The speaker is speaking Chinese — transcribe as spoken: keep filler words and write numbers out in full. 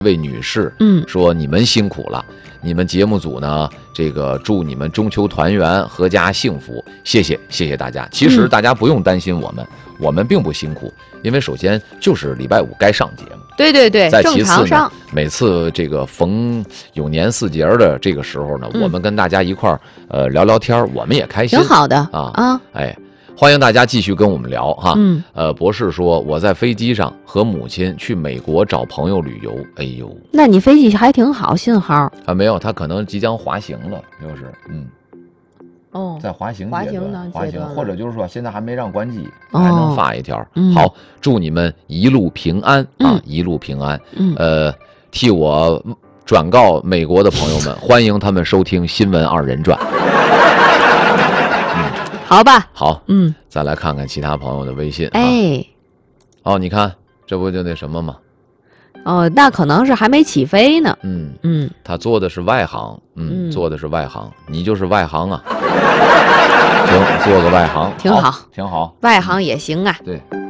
位女士， 嗯， 说你们辛苦了，你们节目组呢，这个祝你们中秋团圆，阖家幸福，谢谢谢谢大家。其实大家不用担心我们，嗯、我们并不辛苦，因为首先就是礼拜五该上节目， 对对对， 再其次呢， 每次这个逢有年四节的这个时候呢，嗯、我们跟大家一块儿呃聊聊天，我们也开心， 挺好的啊啊， 哎。欢迎大家继续跟我们聊哈， 嗯， 呃，博士说我在飞机上和母亲去美国找朋友旅游，哎呦， 那你飞机还挺好，信号啊没有，他可能即将滑行了，就是嗯， 哦， 在滑行滑行呢，滑行，或者就是说现在还没让关机， 哦、 还能发一条。 嗯、 好，祝你们一路平安啊， 嗯、 一路平安。 嗯， 呃，替我转告美国的朋友们，欢迎他们收听《新闻二人转》。 好吧， 好， 嗯， 再来看看其他朋友的微信。 哎， 哦，你看，这不就那什么吗？ 哦，那可能是还没起飞呢。 嗯嗯， 他做的是外行，嗯， 嗯做的是外行，你就是外行啊。行，做个外行， 挺好， 挺好， 外行也行啊。 对。